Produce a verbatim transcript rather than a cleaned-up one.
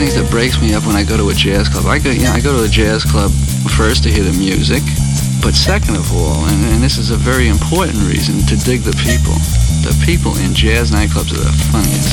things that breaks me up when I go to a jazz club. I go, you know, I go to a jazz club first to hear the music, but second of all, and, and this is a very important reason, to dig the people. The people in jazz nightclubs are the funniest.